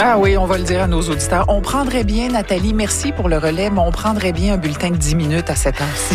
Ah oui, on va le dire à nos auditeurs. On prendrait bien, Nathalie, merci pour le relais, mais on prendrait bien un bulletin de 10 minutes à cette heure-ci.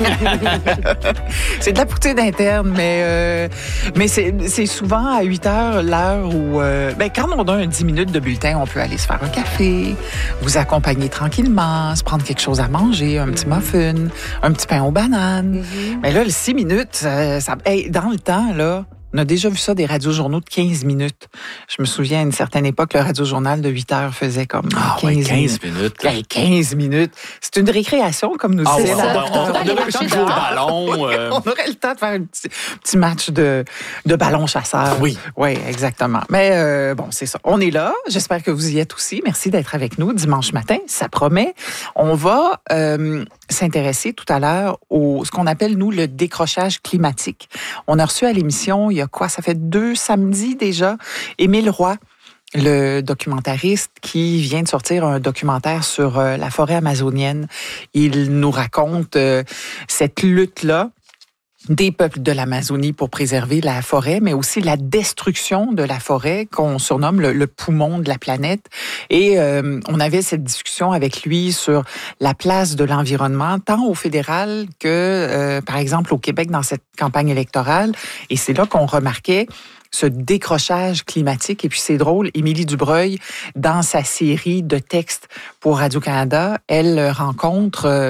C'est de la poutine interne, mais c'est souvent à 8 heures l'heure où... quand on a un 10 minutes de bulletin, on peut aller se faire un café, vous accompagner tranquillement, se prendre quelque chose à manger, un petit muffin, un petit pain aux bananes. Mais là, le 6 minutes, dans le temps, là... On a déjà vu ça, des radiojournaux de 15 minutes. Je me souviens, à une certaine époque, le radiojournal de 8 heures faisait comme 15 minutes. 15 minutes. C'est une récréation, comme nous disait la docteure. On aurait le temps de jouer au ballon. On aurait le temps de faire un petit match de ballon chasseur. Oui. Oui, exactement. Mais c'est ça. On est là. J'espère que vous y êtes aussi. Merci d'être avec nous dimanche matin. Ça promet. On va s'intéresser tout à l'heure ce qu'on appelle, nous, le décrochage climatique. On a reçu à l'émission, il y a ça fait 2 samedis déjà, Émile Roy, le documentariste qui vient de sortir un documentaire sur la forêt amazonienne. Il nous raconte cette lutte-là des peuples de l'Amazonie pour préserver la forêt, mais aussi la destruction de la forêt qu'on surnomme le poumon de la planète. Et on avait cette discussion avec lui sur la place de l'environnement, tant au fédéral que, par exemple, au Québec dans cette campagne électorale. Et c'est là qu'on remarquait ce décrochage climatique. Et puis c'est drôle, Émilie Dubreuil, dans sa série de textes pour Radio-Canada, elle rencontre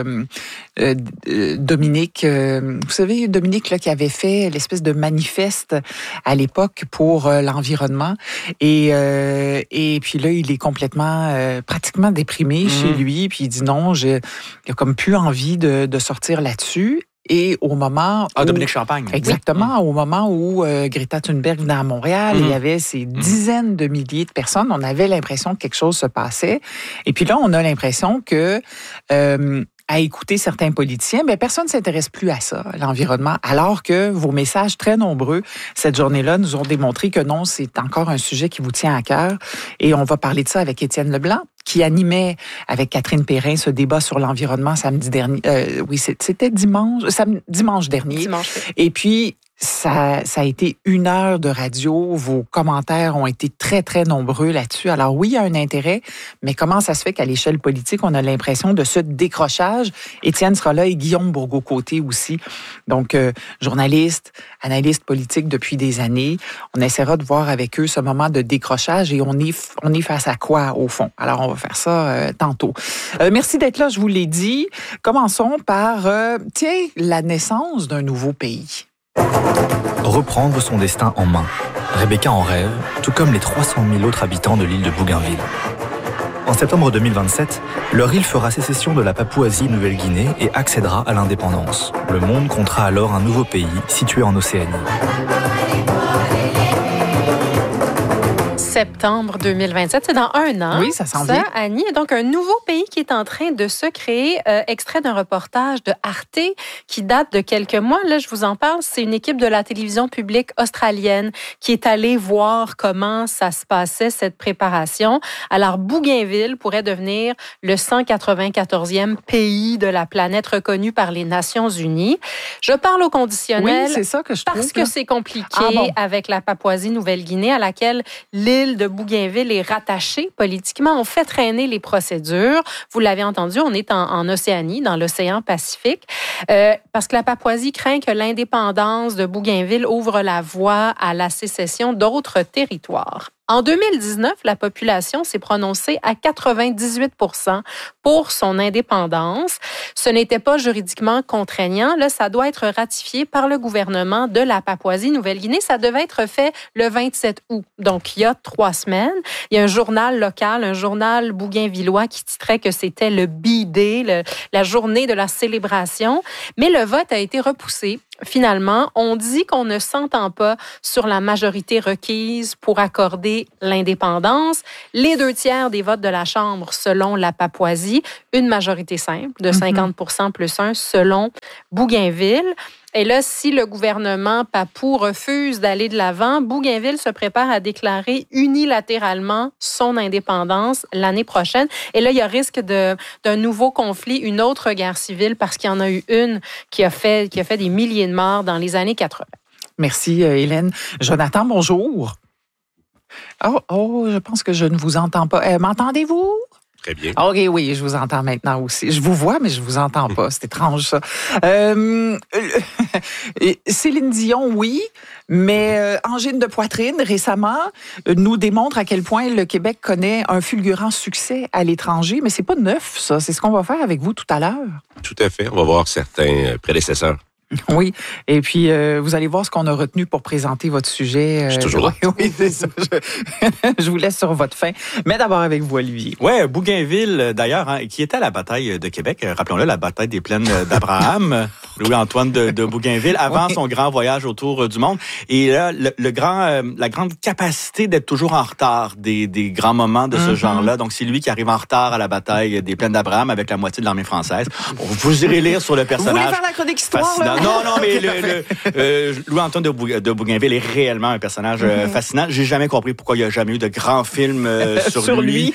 Dominique, vous savez, Dominique là, qui avait fait l'espèce de manifeste à l'époque pour l'environnement. Et puis là, il est complètement, pratiquement déprimé chez lui. Puis il dit non, il a comme plus envie de sortir là-dessus. Et au moment où... Dominique Champagne. Exactement. Au moment où Greta Thunberg venait à Montréal, il y avait ces dizaines de milliers de personnes. On avait l'impression que quelque chose se passait. Et puis là, on a l'impression que... à écouter certains politiciens, personne ne s'intéresse plus à ça, l'environnement, alors que vos messages très nombreux cette journée-là nous ont démontré que non, c'est encore un sujet qui vous tient à cœur. Et on va parler de ça avec Étienne Leblanc, qui animait avec Catherine Perrin ce débat sur l'environnement samedi dernier. C'était dimanche dernier. Dimanche. Et puis, ça a été 1 heure de radio. Vos commentaires ont été très, très nombreux là-dessus. Alors oui, il y a un intérêt, mais comment ça se fait qu'à l'échelle politique, on a l'impression de ce décrochage? Étienne sera là et Guillaume Bourgault-Côté aussi. Donc, journaliste, analyste politique depuis des années. On essaiera de voir avec eux ce moment de décrochage et on est face à quoi, au fond? Alors, on va faire ça tantôt. Merci d'être là, je vous l'ai dit. Commençons par, la naissance d'un nouveau pays. Reprendre son destin en main. Rebecca en rêve, tout comme les 300 000 autres habitants de l'île de Bougainville. En septembre 2027, leur île fera sécession de la Papouasie-Nouvelle-Guinée et accédera à l'indépendance. Le monde comptera alors un nouveau pays situé en Océanie. Septembre 2027, c'est dans 1 an. Oui, ça s'en vient. Annie, donc un nouveau pays qui est en train de se créer, extrait d'un reportage de Arte qui date de quelques mois. Là, je vous en parle, c'est une équipe de la télévision publique australienne qui est allée voir comment ça se passait, cette préparation. Alors, Bougainville pourrait devenir le 194e pays de la planète reconnu par les Nations Unies. Je parle au conditionnel. Oui, c'est ça que je trouve. Parce que c'est compliqué avec la Papouasie-Nouvelle-Guinée, à laquelle l'île de Bougainville est rattachée politiquement. On fait traîner les procédures. Vous l'avez entendu, on est en Océanie, dans l'océan Pacifique, parce que la Papouasie craint que l'indépendance de Bougainville ouvre la voie à la sécession d'autres territoires. En 2019, la population s'est prononcée à 98% pour son indépendance. Ce n'était pas juridiquement contraignant. Là, ça doit être ratifié par le gouvernement de la Papouasie-Nouvelle-Guinée. Ça devait être fait le 27 août, donc il y a 3 semaines. Il y a un journal local, un journal bougainvillois qui titrait que c'était le B-Day, la journée de la célébration. Mais le vote a été repoussé. Finalement, on dit qu'on ne s'entend pas sur la majorité requise pour accorder l'indépendance. Les 2/3 des votes de la Chambre selon la Papouasie, une majorité simple de 50% plus 1 selon Bougainville. Et là, si le gouvernement papou refuse d'aller de l'avant, Bougainville se prépare à déclarer unilatéralement son indépendance l'année prochaine. Et là, il y a risque d'un nouveau conflit, une autre guerre civile, parce qu'il y en a eu une qui a fait des milliers de morts dans les années 80. Merci, Hélène. Jonathan, bonjour. Je pense que je ne vous entends pas. M'entendez-vous? Très bien. OK, oui, je vous entends maintenant aussi. Je vous vois, mais je vous entends pas. C'est étrange, ça. Céline Dion, oui, mais angine de poitrine, récemment, nous démontre à quel point le Québec connaît un fulgurant succès à l'étranger. Mais c'est pas neuf, ça. C'est ce qu'on va faire avec vous tout à l'heure. Tout à fait. On va voir certains prédécesseurs. Oui, et puis vous allez voir ce qu'on a retenu pour présenter votre sujet. Je suis toujours là. Oui, c'est ça. Je vous laisse sur votre fin. Mais d'abord avec vous, Olivier. Oui, Bougainville, d'ailleurs, qui était à la bataille de Québec. Rappelons-le, la bataille des plaines d'Abraham. Louis-Antoine de Bougainville, avant son grand voyage autour du monde. Et là, la grande capacité d'être toujours en retard des grands moments de ce genre-là. Donc, c'est lui qui arrive en retard à la bataille des plaines d'Abraham avec la moitié de l'armée française. Bon, vous irez lire sur le personnage. Vous voulez faire la chronique histoire, là? Non, mais Louis-Antoine de Bougainville est réellement un personnage fascinant. J'ai jamais compris pourquoi il n'y a jamais eu de grand film sur lui.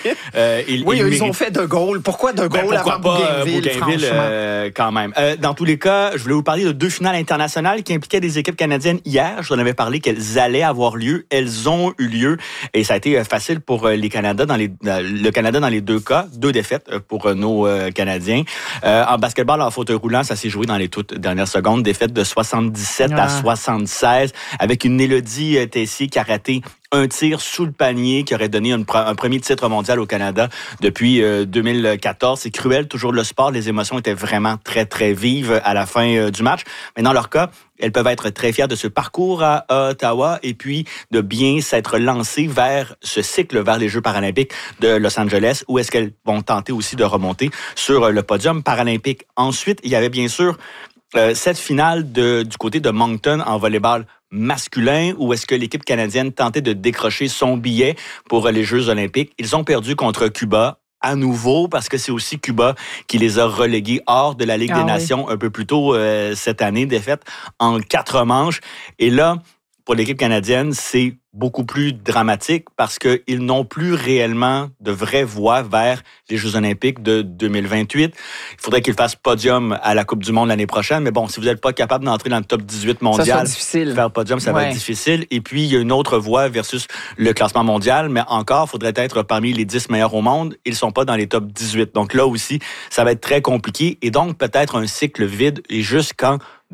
Ils ont fait De Gaulle. Pourquoi De Gaulle avant Bougainville, quand même. Dans tous les cas, je voulais vous parler de 2 finales internationales qui impliquaient des équipes canadiennes hier. Je vous en avais parlé qu'elles allaient avoir lieu. Elles ont eu lieu. Et ça a été facile pour le Canada dans les 2 cas. 2 défaites pour nos Canadiens. En basketball, en fauteuil roulant, ça s'est joué dans les toutes dernières secondes. Défaite de 77 à 76 avec une Élodie Tessier qui a raté un tir sous le panier qui aurait donné un premier titre mondial au Canada depuis 2014. C'est cruel, toujours le sport. Les émotions étaient vraiment très, très vives à la fin du match. Mais dans leur cas, elles peuvent être très fières de ce parcours à Ottawa et puis de bien s'être lancées vers ce cycle, vers les Jeux paralympiques de Los Angeles, où est-ce qu'elles vont tenter aussi de remonter sur le podium paralympique. Ensuite, il y avait bien sûr cette finale du côté de Moncton en volleyball masculin, où est-ce que l'équipe canadienne tentait de décrocher son billet pour les Jeux olympiques. Ils ont perdu contre Cuba à nouveau, parce que c'est aussi Cuba qui les a relégués hors de la Ligue des Nations un peu plus tôt cette année, défaite en 4 manches. Et là, pour l'équipe canadienne, c'est beaucoup plus dramatique parce qu'ils n'ont plus réellement de vraie voie vers les Jeux olympiques de 2028. Il faudrait qu'ils fassent podium à la Coupe du monde l'année prochaine. Mais bon, si vous n'êtes pas capable d'entrer dans le top 18 mondial, faire podium, ça va être difficile. Et puis, il y a une autre voie versus le classement mondial. Mais encore, il faudrait être parmi les 10 meilleurs au monde. Ils ne sont pas dans les top 18. Donc là aussi, ça va être très compliqué. Et donc, peut-être un cycle vide et jusqu'en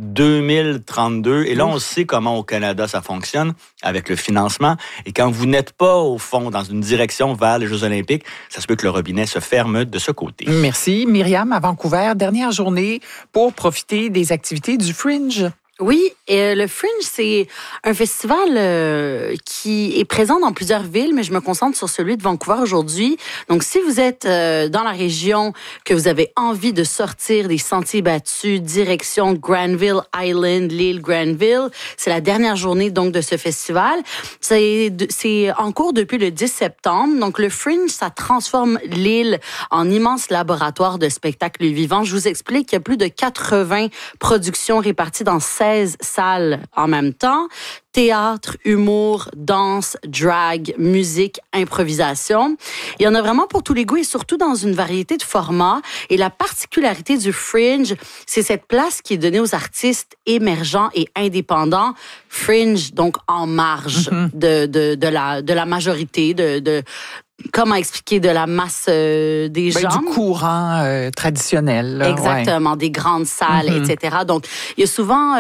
2032. Et là, on sait comment au Canada ça fonctionne avec le financement. Et quand vous n'êtes pas, au fond, dans une direction vers les Jeux olympiques, ça se peut que le robinet se ferme de ce côté. Merci. Myriam, à Vancouver, dernière journée pour profiter des activités du Fringe. Oui, et le Fringe, c'est un festival qui est présent dans plusieurs villes, mais je me concentre sur celui de Vancouver aujourd'hui. Donc, si vous êtes dans la région, que vous avez envie de sortir des sentiers battus, direction Granville Island, l'île Granville, c'est la dernière journée donc de ce festival. C'est en cours depuis le 10 septembre. Donc, le Fringe, ça transforme l'île en immense laboratoire de spectacles vivants. Je vous explique qu'il y a plus de 80 productions réparties dans 16 salles en même temps. Théâtre, humour, danse, drag, musique, improvisation. Il y en a vraiment pour tous les goûts et surtout dans une variété de formats. Et la particularité du Fringe, c'est cette place qui est donnée aux artistes émergents et indépendants. Fringe, donc en marge de la majorité, comment expliquer, de la masse des gens. Du courant traditionnel. Là, exactement, des grandes salles, etc. Donc, il y a souvent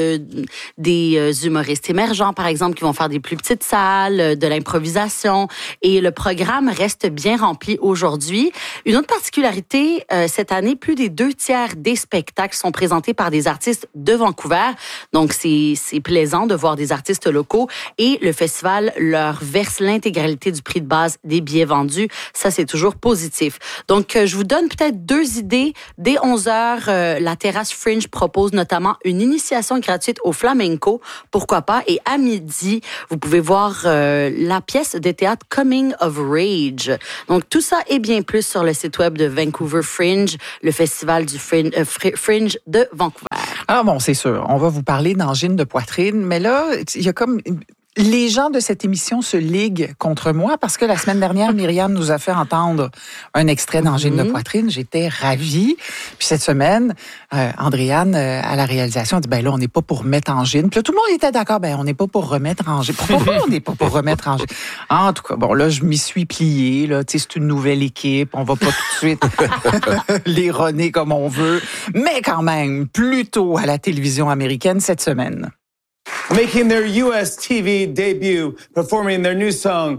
des humoristes émergents, par exemple, qui vont faire des plus petites salles, de l'improvisation. Et le programme reste bien rempli aujourd'hui. Une autre particularité, cette année, plus des 2/3 des spectacles sont présentés par des artistes de Vancouver. Donc, c'est plaisant de voir des artistes locaux. Et le festival leur verse l'intégralité du prix de base des billets vendus. Ça, c'est toujours positif. Donc, je vous donne peut-être 2 idées. Dès 11h, la Terrasse Fringe propose notamment une initiation gratuite au flamenco. Pourquoi pas? Et à midi, vous pouvez voir la pièce de théâtre Coming of Rage. Donc, tout ça et bien plus sur le site web de Vancouver Fringe, le festival du Fringe de Vancouver. Ah bon, c'est sûr. On va vous parler d'angine de poitrine, mais là, il y a comme les gens de cette émission se liguent contre moi parce que la semaine dernière, Myriam nous a fait entendre un extrait d'Angine de poitrine. J'étais ravie. Puis cette semaine, Andréane, à la réalisation, a dit, ben là, on n'est pas pour mettre Angine. Puis là, tout le monde était d'accord, ben on n'est pas pour remettre Angine. Pourquoi on n'est pas pour remettre Angine? En tout cas, bon, là, je m'y suis pliée. Là, tu sais, c'est une nouvelle équipe. On va pas tout de suite les runner comme on veut. Mais quand même, plutôt à la télévision américaine cette semaine. Making their US TV debut, performing their new song.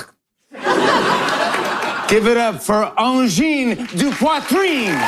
Give it up for Angine du Poitrine.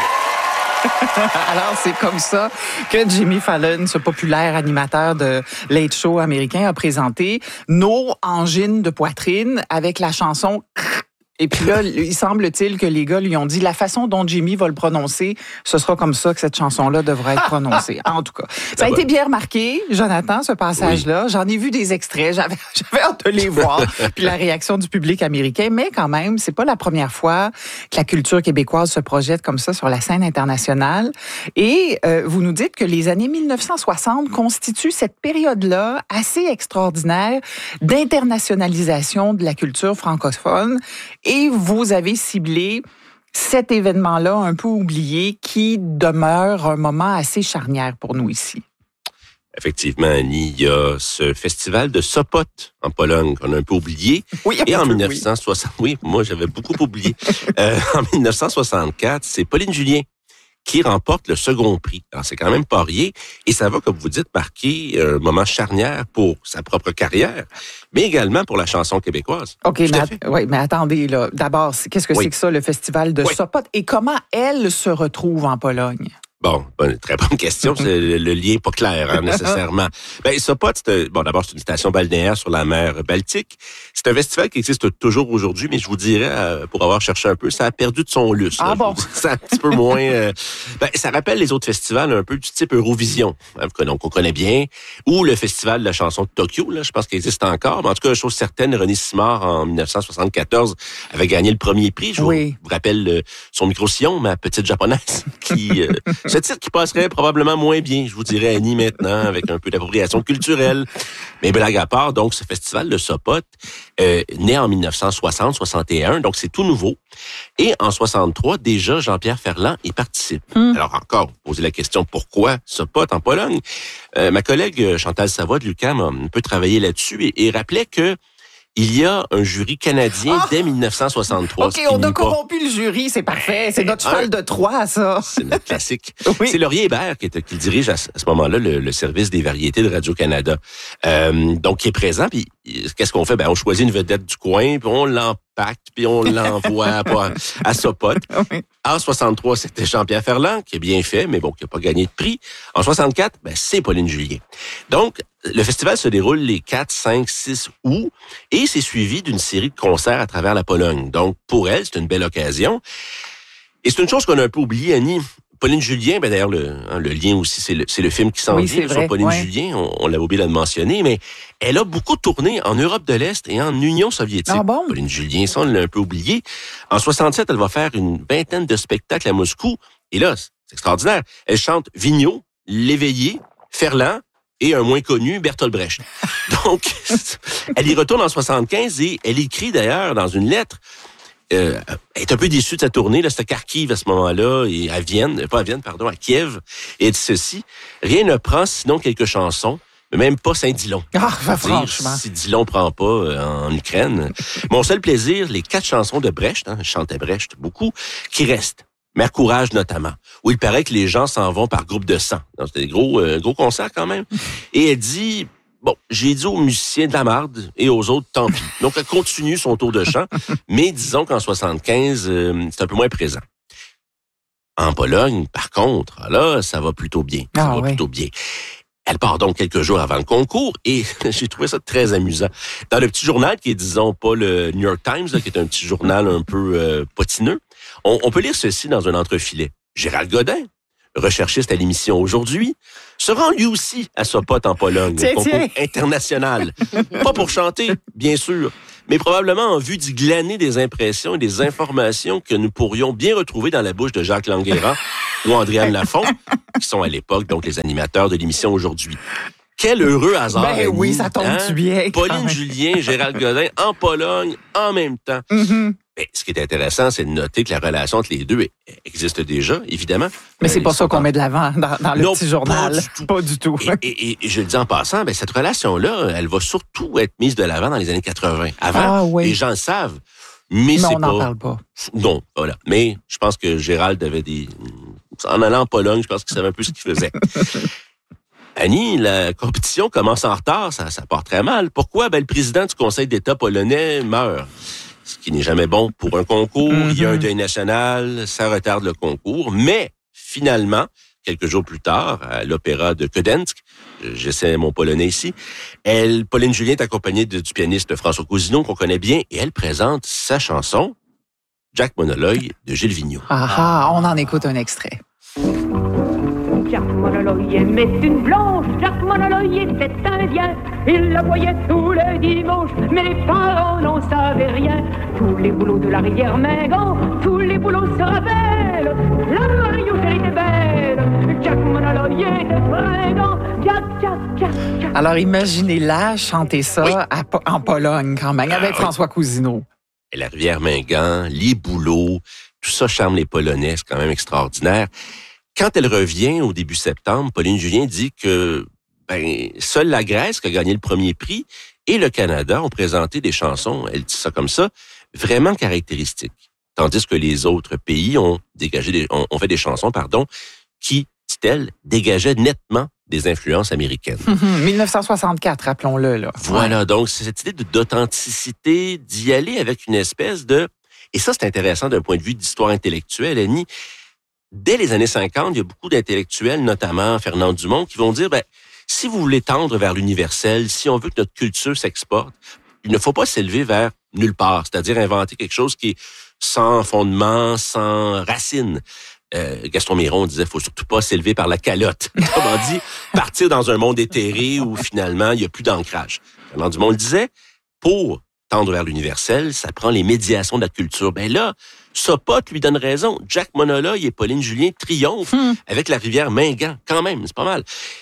Alors, c'est comme ça que Jimmy Fallon, ce populaire animateur de Late Show américain, a présenté nos angines de poitrine avec la chanson... Et puis là, il semble-t-il que les gars lui ont dit la façon dont Jimmy va le prononcer, ce sera comme ça que cette chanson-là devrait être prononcée. En tout cas, ça a été bien remarqué, Jonathan, ce passage-là. Oui. J'en ai vu des extraits, j'avais hâte de les voir. Puis la réaction du public américain, mais quand même, c'est pas la première fois que la culture québécoise se projette comme ça sur la scène internationale. Et vous nous dites que les années 1960 constituent cette période-là assez extraordinaire d'internationalisation de la culture francophone. Et vous avez ciblé cet événement-là un peu oublié qui demeure un moment assez charnière pour nous ici. Effectivement, Annie, il y a ce festival de Sopot en Pologne qu'on a un peu oublié. Oui, et en 1960, oui, moi j'avais beaucoup oublié. En 1964, c'est Pauline Julien qui remporte le second prix. Alors, c'est quand même pas rien. Et ça va, comme vous dites, marquer un moment charnière pour sa propre carrière, mais également pour la chanson québécoise. OK, mais attendez, là. D'abord, qu'est-ce que c'est que ça, le festival de Sopot? Et comment elle se retrouve en Pologne? Bon, très bonne question. C'est le lien pas clair, nécessairement. Ben, Sopot, d'abord, c'est une station balnéaire sur la mer Baltique. C'est un festival qui existe toujours aujourd'hui, mais je vous dirais, pour avoir cherché un peu, ça a perdu de son lustre. Ah bon? C'est un petit peu moins... ça rappelle les autres festivals un peu du type Eurovision, qu'on connaît bien, ou le festival de la chanson de Tokyo, là, je pense qu'il existe encore. Mais en tout cas, chose certaine, René Simard, en 1974, avait gagné le premier prix. Je vous rappelle son micro-sillon, ma petite japonaise, qui... ce titre qui passerait probablement moins bien, je vous dirais, Annie, maintenant, avec un peu d'appropriation culturelle. Mais blague à part, donc, ce festival de Sopot, né en 1960-61, donc c'est tout nouveau. Et en 63, déjà, Jean-Pierre Ferland y participe. Alors encore, poser la question, pourquoi Sopot en Pologne? Ma collègue Chantal Savoie de l'UQAM a un peu travaillé là-dessus et rappelait que il y a un jury canadien dès 1963. OK, on a corrompu le jury, c'est parfait. C'est notre cheval de Troie, ça. C'est notre classique. Oui. C'est Laurier Hébert qui dirige à ce moment-là le service des variétés de Radio-Canada. Donc, qui est présent. Puis, qu'est-ce qu'on fait? Ben, on choisit une vedette du coin, puis on l'empacte, puis on l'envoie à Sopot. Oui. En 63, c'était Jean-Pierre Ferland, qui est bien fait, mais bon, qui n'a pas gagné de prix. En 64, ben, c'est Pauline Julien. Donc, le festival se déroule les 4, 5, 6 août et c'est suivi d'une série de concerts à travers la Pologne. Donc, pour elle, c'est une belle occasion. Et c'est une chose qu'on a un peu oubliée, Annie. Pauline Julien, ben d'ailleurs, le lien aussi, c'est le film qui s'en vient sur Pauline Julien. On l'avait oublié de le mentionner, mais elle a beaucoup tourné en Europe de l'Est et en Union soviétique. Ah bon? Pauline Julien, ça, on l'a un peu oublié. En 67, elle va faire une vingtaine de spectacles à Moscou. Et là, c'est extraordinaire. Elle chante Vigneault, L'Éveillé, Ferland, et un moins connu, Bertolt Brecht. Donc, elle y retourne en 75 et elle écrit d'ailleurs dans une lettre, elle est un peu déçue de sa tournée, là, c'était à Kharkiv à ce moment-là, et à Kiev, et elle dit ceci, rien ne prend sinon quelques chansons, mais même pas Saint-Dillon. Ah, franchement. Si Dillon prend pas en Ukraine. Mon seul plaisir, les 4 chansons de Brecht, je chantais Brecht beaucoup, qui restent. Mère Courage notamment, où il paraît que les gens s'en vont par groupe de 100. C'était des gros concerts quand même. Et elle dit, bon, j'ai dit aux musiciens de la marde et aux autres, tant pis. Donc, elle continue son tour de chant, mais disons qu'en 75, c'est un peu moins présent. En Pologne, par contre, là, ça va plutôt bien. Plutôt bien. Elle part donc quelques jours avant le concours et j'ai trouvé ça très amusant. Dans le petit journal qui est, disons, pas le New York Times, là, qui est un petit journal un peu potineux, on peut lire ceci dans un entrefilet. Gérald Godin, recherchiste à l'émission Aujourd'hui, se rend lui aussi à Sopot en Pologne, au concours international. Pas pour chanter, bien sûr, mais probablement en vue d'y glaner des impressions et des informations que nous pourrions bien retrouver dans la bouche de Jacques Languérand ou Andréane Lafont, qui sont à l'époque donc les animateurs de l'émission Aujourd'hui. Quel heureux hasard. Ben Annie, oui, ça tombe-tu bien. Pauline Julien, Gérald Godin en Pologne en même temps. Mm-hmm. Ben, ce qui est intéressant, c'est de noter que la relation entre les deux existe déjà, évidemment. Mais c'est pas ça qu'on met de l'avant dans le petit journal. Pas du tout. Et je le dis en passant, ben, cette relation-là, elle va surtout être mise de l'avant dans les années 80. Avant, les gens le savent. Mais c'est on n'en parle pas. Non, voilà. Mais je pense que Gérald avait en allant en Pologne, je pense qu'il savait un peu ce qu'il faisait. Annie, la compétition commence en retard, ça part très mal. Pourquoi? Ben, le président du Conseil d'État polonais meurt. Ce qui n'est jamais bon pour un concours. Mm-hmm. Il y a un deuil national, ça retarde le concours. Mais, finalement, quelques jours plus tard, à l'opéra de Gdańsk, j'essaie mon polonais ici, Pauline Julien est accompagnée du pianiste François Cousineau, qu'on connaît bien, et elle présente sa chanson, Jack Monoloy, de Gilles Vigneault. Ah, on en écoute un extrait. Jack Monoloy aimait une blanche, Jack Monoloy était indien. Il la voyait tous les dimanches, mais les parents n'en savaient rien. Tous les boulots de la rivière Mingan, tous les boulots se rappellent. La Mariouche, elle était belle, Jack Monoloy était fringant. Jack. Alors imaginez-la chanter ça en Pologne quand même, avec François Cousineau. Et la rivière Mingan, les boulots, tout ça charme les Polonais, c'est quand même extraordinaire. Quand elle revient au début septembre, Pauline Julien dit que seule la Grèce qui a gagné le premier prix et le Canada ont présenté des chansons, elle dit ça comme ça, vraiment caractéristiques. Tandis que les autres pays ont fait des chansons, qui, dit-elle, dégageaient nettement des influences américaines. 1964, rappelons-le. Là. Voilà, donc c'est cette idée d'authenticité, d'y aller avec une espèce de... Et ça, c'est intéressant d'un point de vue d'histoire intellectuelle, Annie. Dès les années 50, il y a beaucoup d'intellectuels, notamment Fernand Dumont, qui vont dire, si vous voulez tendre vers l'universel, si on veut que notre culture s'exporte, il ne faut pas s'élever vers nulle part, c'est-à-dire inventer quelque chose qui est sans fondement, sans racines. Gaston Miron disait, faut surtout pas s'élever par la calotte. Autrement dit, partir dans un monde éthéré où finalement, il n'y a plus d'ancrage. Fernand Dumont le disait, pour tendre vers l'universel, ça prend les médiations de la culture. Ben là, Sopot lui donne raison. Jack Monoloy et Pauline Julien triomphent avec la rivière Mingan, quand même, c'est pas mal.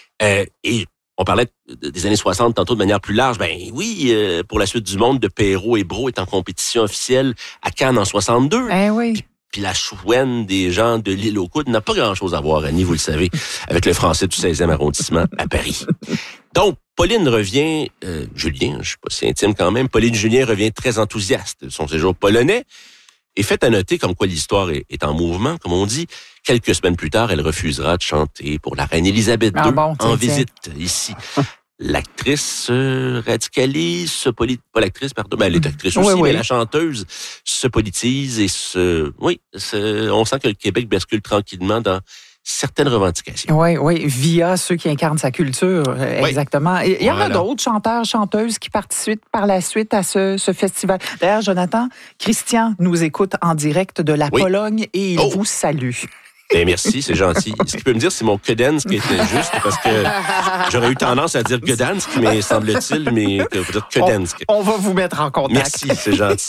Et on parlait des années 60 tantôt de manière plus large. Ben oui, pour la suite du monde, de Perrault et Brault est en compétition officielle à Cannes en 62. Oui. Puis la chouenne des gens de l'île aux Coudes n'a pas grand-chose à voir, Annie, vous le savez, avec le français du 16e arrondissement à Paris. Donc, Pauline revient, Julien, je suis pas si intime quand même, Pauline Julien revient très enthousiaste de son séjour polonais. Et fait à noter comme quoi l'histoire est en mouvement, comme on dit. Quelques semaines plus tard, elle refusera de chanter pour la reine Élisabeth II en visite ici. L'actrice radicalise, pas l'actrice, pardon, elle est actrice aussi, mais la chanteuse se politise et on sent que le Québec bascule tranquillement dans certaines revendications. Oui, via ceux qui incarnent sa culture, exactement. Il y en a d'autres chanteurs, chanteuses qui participent par la suite à ce festival. D'ailleurs, Jonathan, Christian nous écoute en direct de la Pologne et il vous salue. Ben merci, c'est gentil. Ce qu'il peut me dire, c'est mon Gdańsk qui était juste, parce que j'aurais eu tendance à dire Gdańsk, mais semble-t-il, mais vous dire Gdańsk. On va vous mettre en contact. Merci, c'est gentil.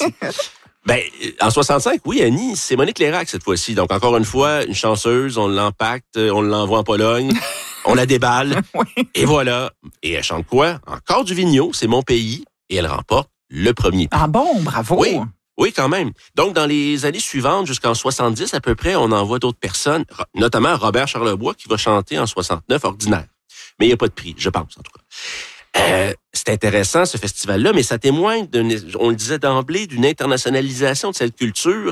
En 65, oui, Annie, c'est Monique Lérac cette fois-ci. Donc, encore une fois, une chanceuse, on l'empacte, on l'envoie en Pologne, on la déballe, et voilà. Et elle chante quoi? Encore du Vigneault, c'est mon pays, et elle remporte le premier prix. Ah bon, bravo! Oui, quand même. Donc, dans les années suivantes, jusqu'en 70 à peu près, on envoie d'autres personnes, notamment Robert Charlebois, qui va chanter en 69 Ordinaire. Mais il n'y a pas de prix, je pense, en tout cas. C'est intéressant, ce festival-là, mais ça témoigne, on le disait d'emblée, d'une internationalisation de cette culture.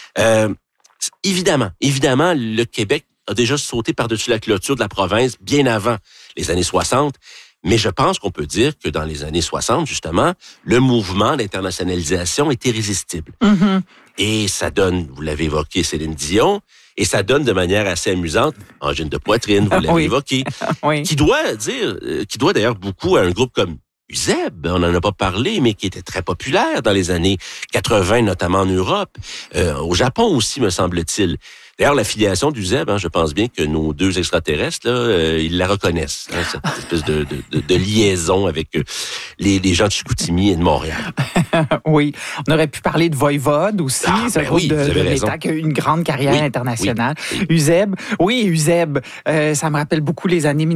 Évidemment, le Québec a déjà sauté par-dessus la clôture de la province bien avant les années 60. Mais je pense qu'on peut dire que dans les années 60, justement, le mouvement d'internationalisation est irrésistible. Mm-hmm. Et ça donne, vous l'avez évoqué, Céline Dion, et ça donne de manière assez amusante, Angine de poitrine, vous l'avez évoqué, qui doit d'ailleurs beaucoup à un groupe comme Uzeb, on n'en a pas parlé, mais qui était très populaire dans les années 80, notamment en Europe, au Japon aussi, me semble-t-il. D'ailleurs, l'affiliation d'Uzeb, je pense bien que nos deux extraterrestres, là, ils la reconnaissent, cette espèce de liaison avec les gens de Chicoutimi et de Montréal. Oui, on aurait pu parler de Voivode aussi, ce groupe de l'État qui a eu une grande carrière internationale. Uzeb, ça me rappelle beaucoup les années